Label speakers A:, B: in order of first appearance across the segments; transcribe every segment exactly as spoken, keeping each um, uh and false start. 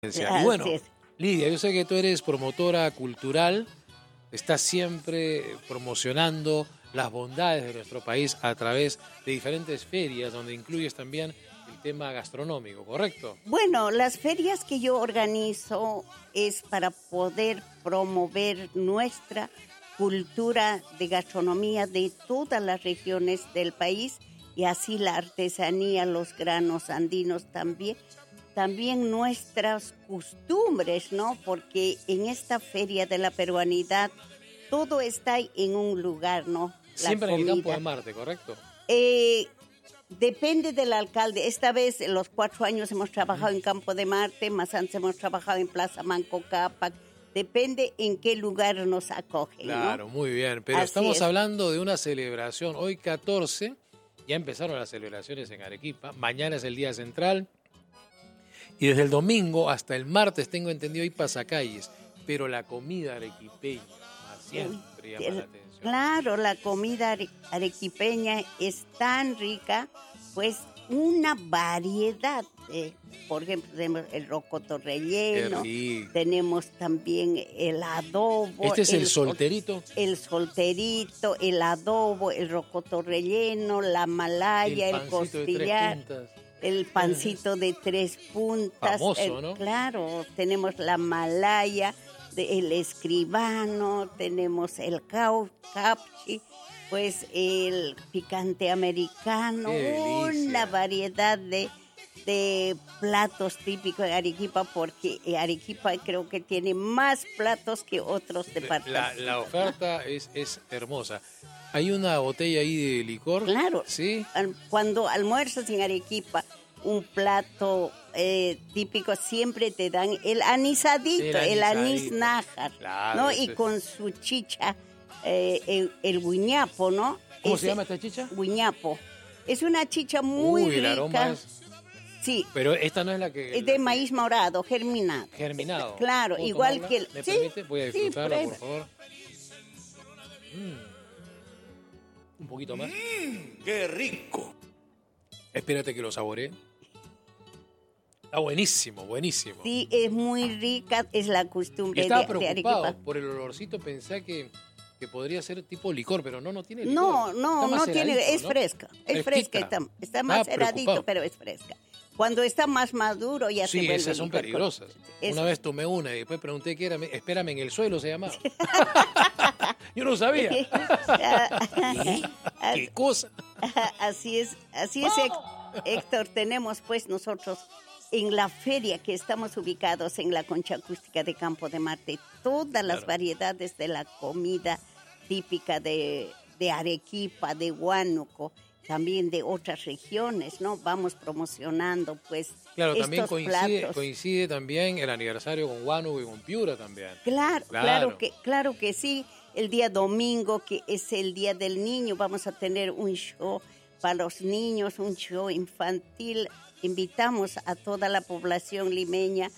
A: Y bueno, Lidia, yo sé que tú eres promotora cultural, estás siempre promocionando las bondades de nuestro país a través de diferentes ferias, donde incluyes también el tema gastronómico, ¿correcto?
B: Bueno, las ferias que yo organizo es para poder promover nuestra cultura de gastronomía de todas las regiones del país y así la artesanía, los granos andinos también. También nuestras costumbres, ¿no? Porque en esta feria de la peruanidad todo está en un lugar, ¿no? La
A: Siempre en el
B: comida.
A: Campo de Marte, ¿correcto?
B: Eh, depende del alcalde. Esta vez, en los cuatro años hemos trabajado mm. en Campo de Marte, más antes hemos trabajado en Plaza Manco Cápac. Depende en qué lugar nos acogen,
A: Claro,
B: ¿no?
A: muy bien. Pero
B: Así
A: estamos
B: es.
A: hablando de una celebración. Hoy catorce, ya empezaron las celebraciones en Arequipa. Mañana es el día central. Y desde el domingo hasta el martes, tengo entendido, hay pasacalles. Pero la comida arequipeña siempre llama la atención.
B: Claro, la comida are- arequipeña es tan rica, pues una variedad. De, por ejemplo, tenemos el rocoto relleno, tenemos también el adobo.
A: ¿Este es el,
B: el
A: solterito?
B: El solterito, el adobo, el rocoto relleno, la malaya, el, el costillar. El pancito de tres puntas.
A: Famoso,
B: el,
A: ¿no?
B: Claro, tenemos la malaya, de, el escribano, tenemos el cau, capchi, pues el picante americano, una variedad de, de platos típicos de Arequipa, porque Arequipa creo que tiene más platos que otros departamentos.
A: La, la oferta es, es hermosa. ¿Hay una botella ahí de licor?
B: Claro.
A: Sí.
B: Cuando almuerzas en Arequipa, un plato eh, típico, siempre te dan el anisadito, el, anisadito. el anís nájar,
A: claro,
B: ¿no? Y
A: es...
B: con su chicha, eh, el, el guiñapo, ¿no?
A: ¿Cómo
B: Ese,
A: se llama esta chicha?
B: Guiñapo. Es una chicha muy
A: Uy,
B: rica.
A: El aroma es...
B: Sí.
A: Pero esta no es la que...
B: Es de
A: la
B: maíz
A: que...
B: morado, germinado.
A: Germinado.
B: Claro, igual
A: tomarla?
B: que el...
A: ¿Me
B: ¿Sí?
A: permite? Voy a disfrutarla,
B: sí,
A: por favor. Mm. Un poquito más.
C: Mm, ¡Qué rico!
A: Espérate que lo saboree. Está buenísimo, buenísimo.
B: Sí, es muy rica, es la costumbre
A: Estaba
B: de, de
A: preocupado
B: Arequipa.
A: por el olorcito, pensé que, que podría ser tipo licor, pero no, no tiene licor.
B: No, no, no tiene, es
A: ¿no?
B: fresca, es fresca, está, está maceradito, pero es fresca. Cuando está más maduro ya
A: sí,
B: se vuelve
A: esas son
B: licor.
A: peligrosas.
B: Es...
A: Una vez tomé una y después pregunté qué era, espérame, en el suelo se llamaba. Yo no sabía. ¿Qué? ¿Qué cosa?
B: Así es, así es, Héctor, tenemos pues nosotros en la feria que estamos ubicados en la Concha Acústica de Campo de Marte, todas las claro. variedades de la comida típica de, de Arequipa, de Huánuco, también de otras regiones, ¿no? Vamos promocionando, pues,
A: claro,
B: estos
A: también coincide,
B: platos.
A: coincide también el aniversario con Huánuco y con Piura también.
B: Claro, claro, claro que, claro que sí. El día domingo, que es el Día del Niño, vamos a tener un show para los niños, un show infantil. Invitamos a toda la población limeña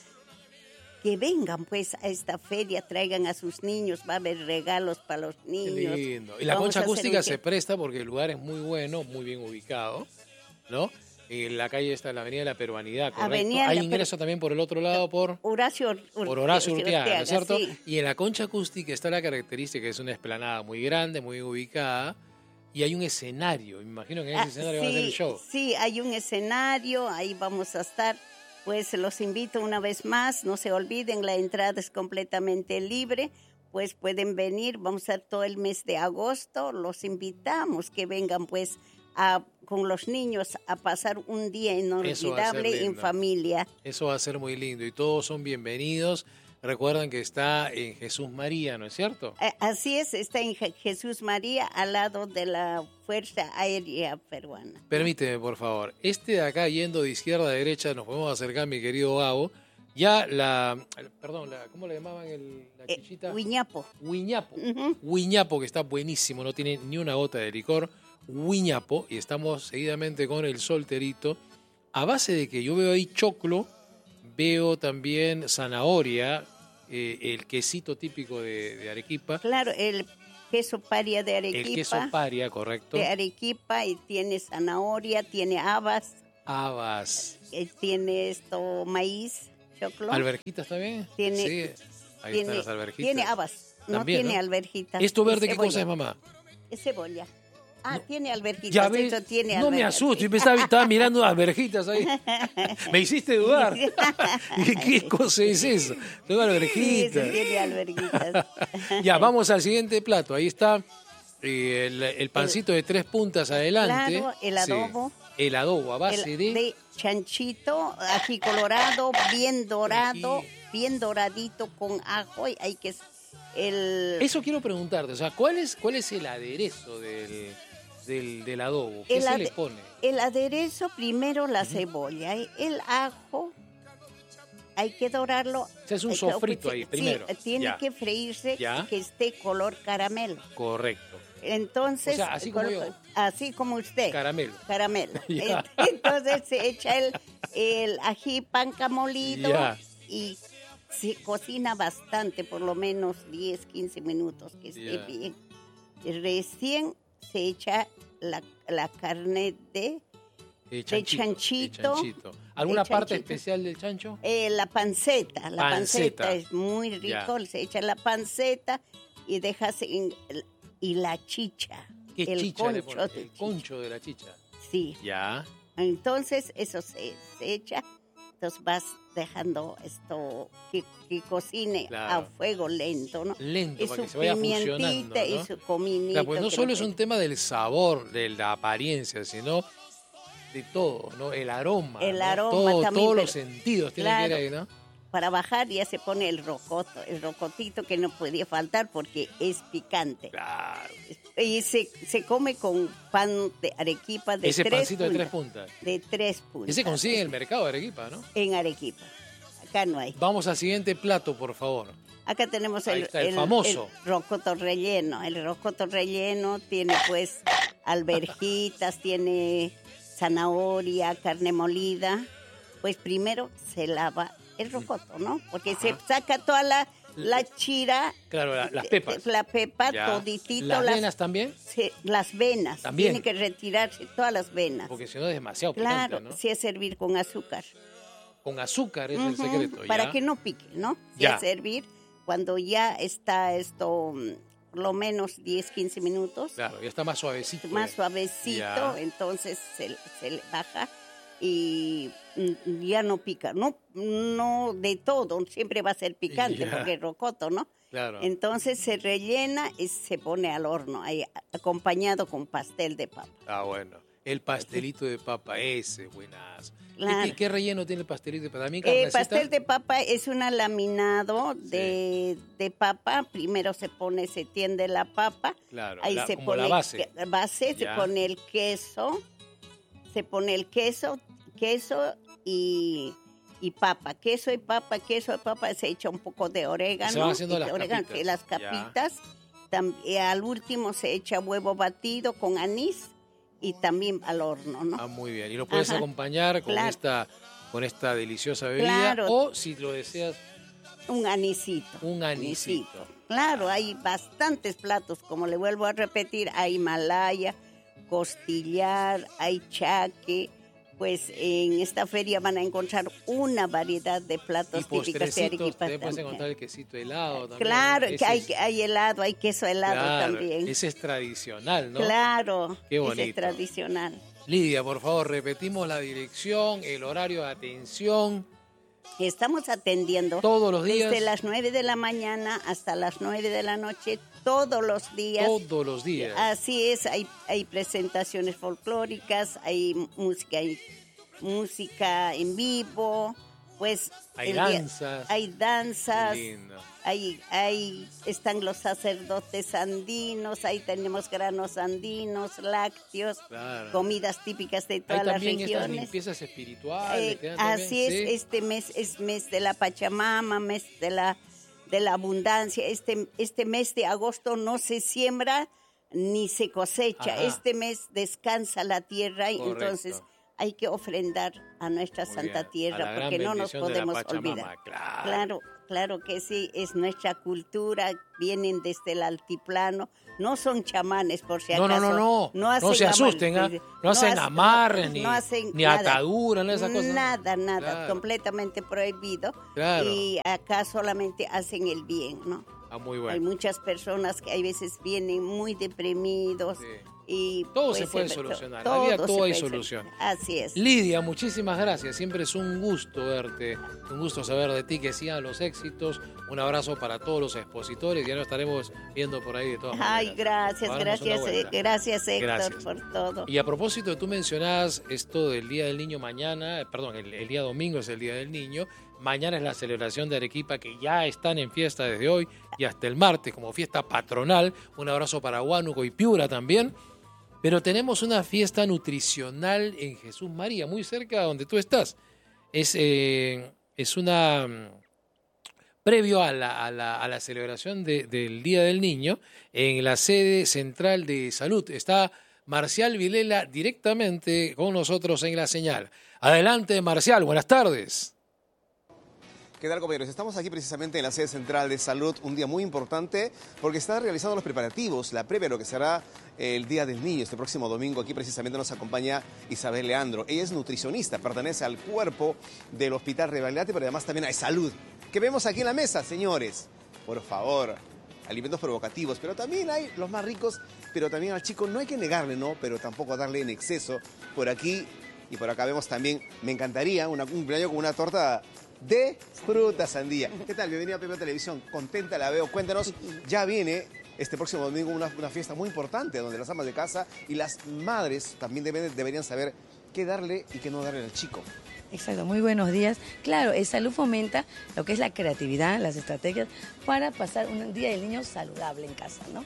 B: que vengan pues a esta feria, traigan a sus niños, va a haber regalos para los niños.
A: Qué lindo. Y la Vamos Concha Acústica un... se presta porque el lugar es muy bueno, muy bien ubicado, ¿no? En la calle está la Avenida de la Peruanidad, ¿correcto?
B: Avenida
A: Hay
B: la
A: ingreso
B: per...
A: también por el otro lado por
B: Horacio, Ur...
A: por Horacio Urteaga, ¿no es cierto?
B: Sí.
A: Y en la Concha Acústica está la característica que es una explanada muy grande, muy ubicada. Y hay un escenario, me imagino que en ese
B: ah,
A: escenario
B: sí,
A: va a ser el show.
B: Sí, hay un escenario, ahí vamos a estar. Pues los invito una vez más, no se olviden, la entrada es completamente libre, pues pueden venir, vamos a estar todo el mes de agosto, los invitamos que vengan pues a, con los niños a pasar un día inolvidable en familia.
A: Eso va a ser muy lindo y todos son bienvenidos. Recuerdan que está en Jesús María, ¿no es cierto?
B: Así es, está en Jesús María, al lado de la Fuerza Aérea Peruana.
A: Permíteme, por favor. Este de acá, yendo de izquierda a derecha, nos podemos acercar, mi querido Gabo. Ya la... Perdón, la, ¿cómo le llamaban el, la chichita?
B: Eh, Huiñapo.
A: Huiñapo. Uh-huh. Huiñapo, que está buenísimo, no tiene ni una gota de licor. Huiñapo, y estamos seguidamente con el solterito. A base de que yo veo ahí choclo, veo también zanahoria, eh, el quesito típico de, de Arequipa.
B: Claro, el queso paria de Arequipa.
A: El queso paria, correcto.
B: De Arequipa, y tiene zanahoria, tiene habas.
A: Habas.
B: Eh, tiene esto, maíz, choclo.
A: ¿Alberjitas también?
B: Tiene,
A: sí, ahí
B: tiene,
A: están las alberjitas.
B: Tiene habas, no
A: También,
B: tiene
A: ¿no?
B: alberjitas.
A: ¿Esto verde
B: es
A: qué
B: cebolla.
A: cosa es, mamá?
B: Es cebolla. Ah,
A: No.
B: tiene alberjitas.
A: Ya ves,
B: eso tiene
A: no me
B: alberjitas.
A: asustes, me estaba, estaba mirando alberjitas ahí. Me hiciste dudar. Dije, ¿qué cosa es eso? Tengo
B: Sí,
A: alberjitas.
B: eso tiene alberjitas.
A: Ya, vamos al siguiente plato. Ahí está eh, el, el pancito de tres puntas adelante.
B: Claro, el adobo.
A: Sí, el adobo a base
B: El-
A: de...
B: de chanchito, ají colorado, bien dorado,
A: Ají.
B: bien doradito con ajo. Y hay que... El,
A: Eso quiero preguntarte, o sea, ¿cuál es, cuál es el aderezo del, del, del adobo? ¿Qué
B: El
A: se
B: ade-
A: le pone?
B: El aderezo, primero la cebolla, ¿eh? El ajo, hay que dorarlo.
A: Se hace un
B: hay que-
A: sofrito ahí,
B: sí,
A: primero.
B: tiene
A: Ya.
B: que freírse
A: Ya.
B: que esté color caramelo.
A: Correcto.
B: Entonces,
A: O sea, así como
B: color-
A: yo.
B: así como usted.
A: Caramelo.
B: Caramelo.
A: Ya.
B: Entonces se echa el, el ají panca molido
A: Ya.
B: y se cocina bastante, por lo menos diez, quince minutos, que esté
A: Ya.
B: bien. Recién se echa la, la carne de
A: Eh,
B: De
A: chanchito,
B: chanchito.
A: de chanchito. ¿Alguna
B: De
A: parte
B: chanchito.
A: especial del chancho?
B: eh, la panceta. La
A: Panceta.
B: panceta es muy rico. Se echa la panceta y dejas en, y la chicha.
A: ¿Qué
B: el
A: chicha le
B: concho
A: pone?
B: de
A: El
B: chicha.
A: concho de la chicha.
B: Sí.
A: Ya.
B: Entonces eso se, se echa. Entonces vas dejando esto que, que cocine
A: Claro.
B: a fuego lento, ¿no?
A: Lento,
B: Y
A: para
B: su
A: que se vaya fusionando,
B: pimientita y
A: ¿no?
B: su cominito.
A: Claro, pues no
B: que
A: solo
B: lo
A: es
B: que-
A: un tema del sabor, de la apariencia, sino de todo, ¿no? El aroma.
B: El
A: ¿no?
B: aroma
A: Todo-
B: también,
A: Todos los
B: pero-
A: sentidos tienen
B: claro.
A: que ir ahí, ¿no?
B: Para bajar ya se pone el rocoto, el rocotito que no podía faltar porque es picante.
A: Claro.
B: Y se, se come con pan de arequipa de
A: Ese
B: tres
A: pancito de
B: puntas.
A: tres puntas.
B: De tres puntas.
A: Ese consigue en el mercado de Arequipa, ¿no?
B: En Arequipa. Acá no hay.
A: Vamos al siguiente plato, por favor.
B: Acá tenemos
A: Ahí
B: el,
A: está, el famoso.
B: el rocoto relleno. El rocoto relleno tiene pues alverjitas, tiene zanahoria, carne molida. Pues primero se lava el rocoto, ¿no? Porque
A: Ajá.
B: se saca toda la, la chira.
A: Claro, la- las pepas.
B: La pepa,
A: Ya.
B: toditito.
A: ¿Las venas también?
B: se- las venas.
A: También.
B: Tiene que retirarse todas las venas.
A: Porque si no es demasiado
B: Claro,
A: picante, ¿no?
B: sí es servir con azúcar.
A: Con azúcar es el
B: Ujú,
A: secreto.
B: para
A: ¿ya?
B: que no pique, ¿no? Sí
A: Ya.
B: es servir cuando ya está esto, mm, por lo menos diez, quince minutos,
A: Claro, ya está más suavecito.
B: más
A: ya.
B: suavecito,
A: Ya.
B: entonces se, se le baja y mm, ya no pica. No, no de todo, siempre va a ser picante
A: Ya.
B: porque es rocoto, ¿no?
A: Claro.
B: Entonces se rellena y se pone al horno, ahí, acompañado con pastel de papa.
A: Ah, bueno. El pastelito de papa, ese, buenas.
B: Claro.
A: ¿Qué, qué relleno tiene el pastelito de papa? ¿También
B: El
A: carnecita?
B: pastel de papa es un laminado de, de papa. Primero se pone, se tiende la papa.
A: Claro,
B: Ahí
A: la-
B: se
A: como
B: pone
A: la base.
B: que- base,
A: Ya.
B: se pone el queso, se pone el queso, queso y, y papa. Queso y papa, queso y papa, se echa un poco de orégano.
A: Se van haciendo
B: y
A: las
B: orégano,
A: capitas.
B: sí, las
A: Ya.
B: capitas. Tam- y al último se echa huevo batido con anís y también al horno, ¿no?
A: Ah, muy bien. Y lo puedes
B: Ajá.
A: acompañar con
B: Claro.
A: esta con esta deliciosa bebida.
B: Claro.
A: O, si lo deseas,
B: Un anisito.
A: un anisito.
B: Claro, hay bastantes platos, como le vuelvo a repetir, hay malaya, costillar, hay chaque. Pues en esta feria van a encontrar una variedad de
A: Y
B: platos típicos de
A: postrecitos,
B: Arequipa
A: también puedes
B: también.
A: encontrar el quesito helado también.
B: Claro,
A: Ese
B: que hay,
A: es-
B: hay helado, hay queso helado
A: claro,
B: también.
A: Ese es tradicional, ¿no?
B: Claro,
A: Qué
B: ese
A: bonito.
B: es tradicional.
A: Lidia, por favor, repetimos la dirección, el horario de atención,
B: Estamos atendiendo
A: todos los días.
B: desde las nueve de la mañana hasta las nueve de la noche, todos los días.
A: Todos los días.
B: Así es, hay, hay presentaciones folclóricas, hay música, hay música en vivo, pues
A: Hay
B: el día-
A: danzas.
B: hay danzas,
A: Lindo.
B: hay, hay, están los sacerdotes andinos, ahí tenemos granos andinos, lácteos,
A: Claro.
B: comidas típicas de
A: Hay
B: todas las
A: también estas
B: regiones.
A: limpiezas espirituales.
B: Eh,
A: que dan
B: así
A: también,
B: es,
A: ¿sí?
B: este mes es mes de la Pachamama, mes de la de la abundancia. Este este mes de agosto no se siembra ni se cosecha.
A: Ajá.
B: Este mes descansa la tierra y
A: Correcto.
B: entonces hay que ofrendar a nuestra
A: Muy
B: Santa
A: bien,
B: Tierra,
A: a la gran
B: porque no nos
A: bendición de la
B: podemos
A: Pachamama,
B: olvidar.
A: claro.
B: claro, claro que sí, es nuestra cultura, vienen desde el altiplano, no son chamanes por si
A: No,
B: acaso.
A: no, no, no, no,
B: hacen
A: se
B: amal-
A: asusten, ¿ah? no,
B: no
A: hacen
B: hace-
A: amarres,
B: no-
A: ni,
B: no hacen
A: ni
B: nada.
A: ataduras, ni esas cosas.
B: Nada, nada,
A: Claro.
B: completamente prohibido.
A: Claro.
B: Y acá solamente hacen el bien, ¿no?
A: Ah, muy
B: Hay
A: bueno.
B: muchas personas que hay veces vienen muy deprimidos.
A: Sí.
B: Y
A: Todo
B: pues,
A: se puede
B: eh,
A: solucionar,
B: todo
A: la vida
B: se
A: todo hay
B: puede
A: solución.
B: solucionar. Así es.
A: Lidia, muchísimas gracias. Siempre es un gusto verte, un gusto saber de ti, que sigan los éxitos. Un abrazo para todos los expositores. Ya nos estaremos viendo por ahí de todas
B: Ay,
A: maneras.
B: gracias,
A: Nos daremos una
B: gracias, eh,
A: vuelta.
B: gracias Héctor
A: Gracias.
B: por todo.
A: Y a propósito, tú mencionabas esto del Día del Niño mañana, eh, perdón, el, el día domingo es el Día del Niño, mañana es la celebración de Arequipa, que ya están en fiesta desde hoy y hasta el martes como fiesta patronal. Un abrazo para Huánuco y Piura también. Pero tenemos una fiesta nutricional en Jesús María, muy cerca de donde tú estás. Es, eh, es una... Previo a la, a la, a la celebración de, del Día del Niño, en la sede central de salud. Está Marcial Vilela directamente con nosotros en la señal. Adelante, Marcial, buenas tardes.
D: ¿Qué tal, compañeros? Estamos aquí precisamente en la sede central de salud, un día muy importante porque está realizando los preparativos, la previa a lo que será el Día del Niño. Este próximo domingo aquí precisamente nos acompaña Isabel Leandro. Ella es nutricionista, pertenece al cuerpo del Hospital Revalidate, pero además también hay salud. ¿Qué vemos aquí en la mesa, señores? Por favor, alimentos provocativos, pero también hay los más ricos, pero también al chico no hay que negarle, ¿no? Pero tampoco darle en exceso. Por aquí y por acá vemos también, me encantaría una, un cumpleaños con una torta de fruta sandía. ¿Qué tal? Bienvenida a P P Televisión. Contenta la veo. Cuéntanos, ya viene este próximo domingo una, una fiesta muy importante donde las amas de casa y las madres también deben, deberían saber qué darle y qué no darle al chico.
E: Exacto, muy buenos días. Claro, el salud fomenta lo que es la creatividad, las estrategias para pasar un día del niño saludable en casa, ¿no?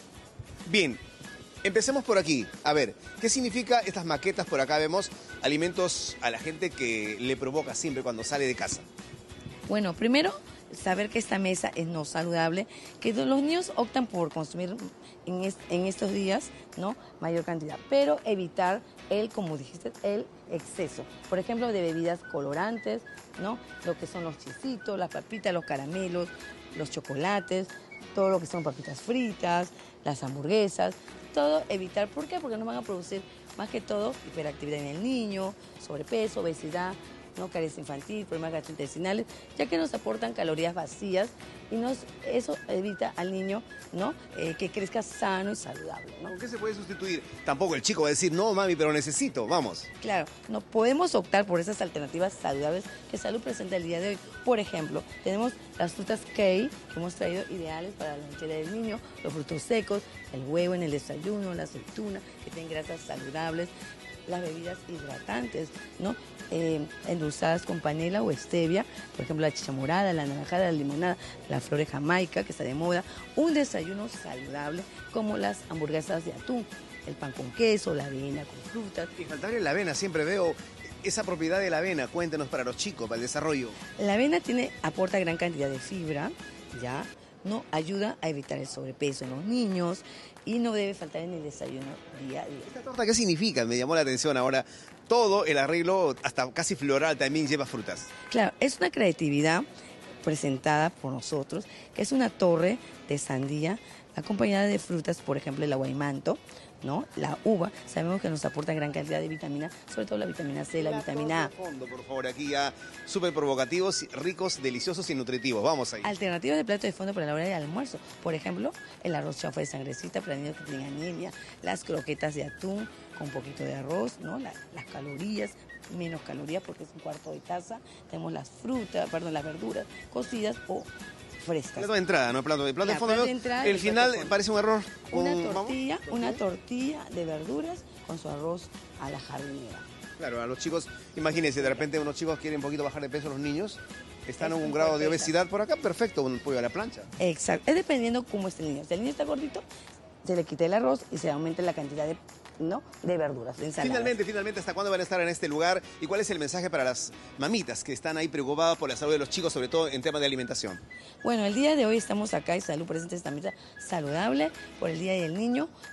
D: Bien, empecemos por aquí. A ver, ¿qué significa estas maquetas? Por acá vemos alimentos a la gente que le provoca siempre cuando sale de casa.
E: Bueno, primero, saber que esta mesa es no saludable, que los niños optan por consumir en, est en estos días, ¿no?, mayor cantidad, pero evitar el, como dijiste, el exceso. Por ejemplo, de bebidas colorantes, ¿no?, lo que son los chisitos, las papitas, los caramelos, los chocolates, todo lo que son papitas fritas, las hamburguesas, todo evitar. ¿Por qué? Porque no van a producir más que todo hiperactividad en el niño, sobrepeso, obesidad, ¿no?, carencia infantil, problemas gastrointestinales, ya que nos aportan calorías vacías y nos, eso evita al niño, ¿no?, eh, que crezca sano y saludable, ¿no?
D: ¿Con qué se puede sustituir? Tampoco el chico va a decir, no mami, pero necesito, vamos.
E: Claro, no podemos optar por esas alternativas saludables que Salud presenta el día de hoy. Por ejemplo, tenemos las frutas Key que hemos traído ideales para la lonchera del niño, los frutos secos, el huevo en el desayuno, la aceituna, que tienen grasas saludables, las bebidas hidratantes, ¿no?, eh, endulzadas con panela o stevia, por ejemplo, la chicha morada, la naranjada, la limonada, la flor de Jamaica, que está de moda, un desayuno saludable como las hamburguesas de atún, el pan con queso, la avena con frutas.
D: Y faltarle la avena, siempre veo esa propiedad de la avena. Cuéntenos para los chicos, para el desarrollo.
E: La avena tiene, aporta gran cantidad de fibra, ¿ya?, no ayuda a evitar el sobrepeso en los niños y no debe faltar en el desayuno día a día.
D: ¿Esta torta qué significa? Me llamó la atención ahora. Todo el arreglo, hasta casi floral, también lleva frutas.
E: Claro, es una creatividad presentada por nosotros, que es una torre de sandía acompañada de frutas, por ejemplo, el aguaimanto, ¿no?, la uva. Sabemos que nos aporta gran cantidad de vitamina, sobre todo la vitamina C, la, la vitamina A.
D: Fondo, por favor, aquí ya súper provocativos, ricos, deliciosos y nutritivos. Vamos ahí.
E: Alternativas de plato de fondo para la hora del almuerzo. Por ejemplo, el arroz chafa de sangrecita para niños que tienen anemia, las croquetas de atún con un poquito de arroz, ¿no?, la, las calorías, menos calorías porque es un cuarto de taza. Tenemos las frutas, perdón, las verduras cocidas o frescas.
D: Plato de entrada, ¿no? Plato de, plato
E: La
D: de fondo.
E: plato de entrada y
D: el
E: el
D: final
E: plato de fondo.
D: parece un error.
E: Una
D: Un-
E: tortilla,
D: ¿vamos?
E: una tortilla de verduras con su arroz a la jardinera.
D: Claro, a los chicos, imagínense, de repente unos chicos quieren un poquito bajar de peso, los niños están
E: Es
D: en un
E: un
D: grado de
E: perfecto.
D: obesidad por acá, perfecto, un pollo a la plancha.
E: Exacto, es dependiendo cómo esté el niño. Si el niño está gordito, se le quita el arroz y se aumenta la cantidad de, ¿no?, de verduras, de ensaladas.
D: Finalmente, finalmente, ¿hasta cuándo van a estar en este lugar? ¿Y cuál es el mensaje para las mamitas que están ahí preocupadas por la salud de los chicos, sobre todo en temas de alimentación?
E: Bueno, el día de hoy estamos acá y Salud presenta esta mesa saludable por el Día del Niño.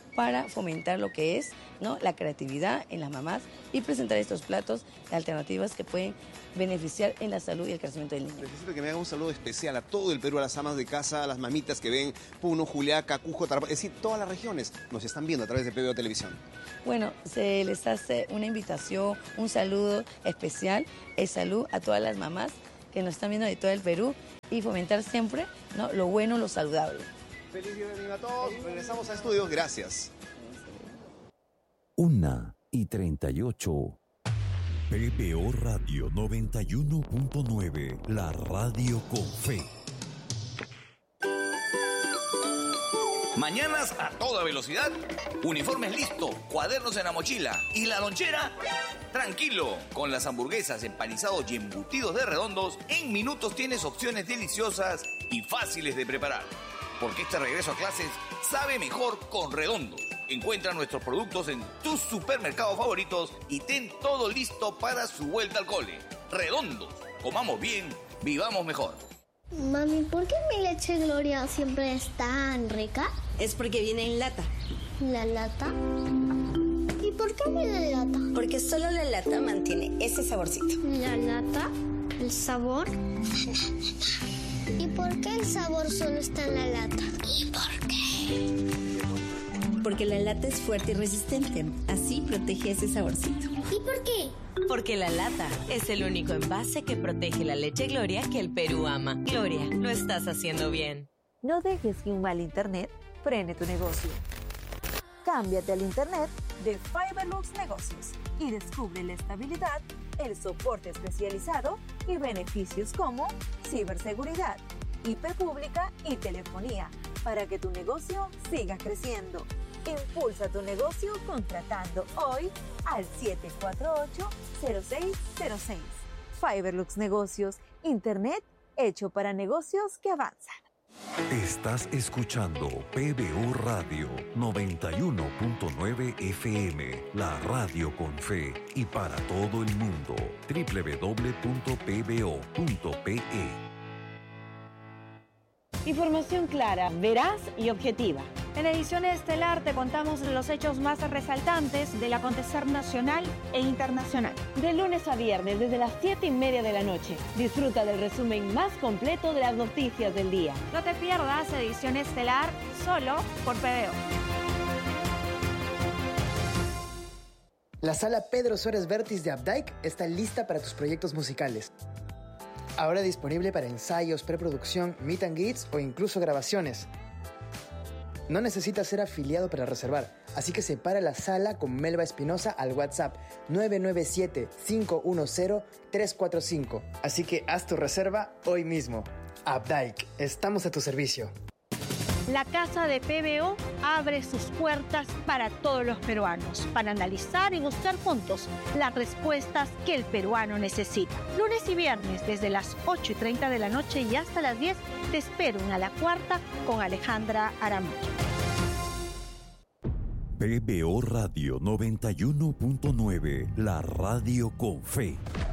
E: para fomentar lo que es, ¿no?, la creatividad en las mamás y presentar estos platos alternativas que pueden beneficiar en la salud y el crecimiento del niño.
D: Necesito que me haga un saludo especial a todo el Perú, a las amas de casa, a las mamitas que ven Puno, Juliaca, Cusco, Tarapacá, es decir, todas las regiones nos están viendo a través de P B O Televisión.
E: Bueno, se les hace una invitación, un saludo especial, el salud a todas las mamás que nos están viendo de todo el Perú y fomentar siempre, ¿no?, lo bueno, lo saludable.
D: Feliz día de niño a todos, regresamos a estudios, gracias.
F: Una y treinta y ocho. P B O Radio noventa y uno punto nueve, la radio con fe.
C: Mañanas a toda velocidad, uniformes listos, cuadernos en la mochila y la lonchera. Tranquilo, con las hamburguesas, empanizados y embutidos de Redondos, en minutos tienes opciones deliciosas y fáciles de preparar. Porque este regreso a clases sabe mejor con Redondos. Encuentra nuestros productos en tus supermercados favoritos y ten todo listo para su vuelta al cole. Redondos, comamos bien, vivamos mejor.
G: Mami, ¿por qué mi leche Gloria siempre es tan rica?
H: Es porque viene en lata.
G: ¿La lata? ¿Y por qué viene en lata?
H: Porque solo la lata mantiene ese saborcito.
G: ¿La lata? ¿El sabor? ¿Y por qué el sabor solo está en la lata? ¿Y por qué?
H: Porque la lata es fuerte y resistente. Así protege ese saborcito.
G: ¿Y por qué?
I: Porque la lata es el único envase que protege la leche Gloria que el Perú ama. Gloria, lo estás haciendo bien.
J: No dejes que un mal internet frene tu negocio. Cámbiate al internet de Fiberlux Negocios y descubre la estabilidad, el soporte especializado y beneficios como ciberseguridad, I P pública y telefonía para que tu negocio siga creciendo. Impulsa tu negocio contratando hoy al siete cuatro ocho, cero seis cero seis. Fiberlux Negocios, internet hecho para negocios que avanzan.
F: Estás escuchando P B O Radio noventa y uno punto nueve F M, la radio con fe y para todo el mundo. doble u doble u doble u punto p b o punto p e.
K: Información clara, veraz y objetiva. En Ediciones Estelar te contamos los hechos más resaltantes del acontecer nacional e internacional. De lunes a viernes, desde las siete y media de la noche. Disfruta del resumen más completo de las noticias del día. No te pierdas Edición Estelar solo por P B O.
L: La sala Pedro Suárez Vértiz de Updike está lista para tus proyectos musicales. Ahora disponible para ensayos, preproducción, meet and greets o incluso grabaciones. No necesitas ser afiliado para reservar, así que separa la sala con Melba Espinosa al WhatsApp nueve nueve siete, cinco uno cero, tres cuatro cinco. Así que haz tu reserva hoy mismo. Updike, estamos a tu servicio.
K: La Casa de P B O abre sus puertas para todos los peruanos, para analizar y buscar juntos las respuestas que el peruano necesita. Lunes y viernes, desde las ocho y treinta de la noche y hasta las diez, te espero en A la Cuarta con Alejandra Aramayo.
F: P B O Radio noventa y uno punto nueve, la radio con fe.